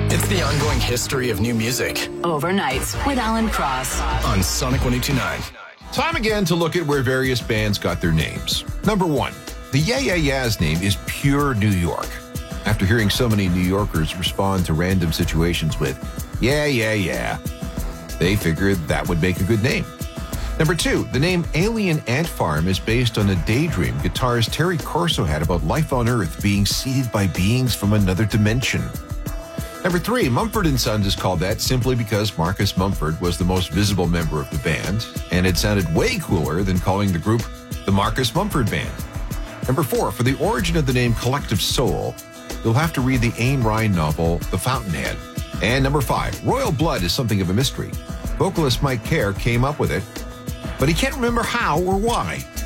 It's the ongoing history of new music Overnights with Alan Cross on Sonic 102.9. Time again to look at where various bands got their names. Number one, the Yeah Yeah Yeahs name is pure New York. After hearing so many New Yorkers respond to random situations with, yeah, yeah, yeah, they figured that would make a good name. Number two, the name Alien Ant Farm is based on a daydream guitarist Terry Corso had about life on Earth being seeded by beings from another dimension. Number three, Mumford & Sons is called that simply because Marcus Mumford was the most visible member of the band, and it sounded way cooler than calling the group the Marcus Mumford Band. Number four, for the origin of the name Collective Soul, you'll have to read the Ayn Rand novel, The Fountainhead. And number five, Royal Blood is something of a mystery. Vocalist Mike Kerr came up with it, but he can't remember how or why.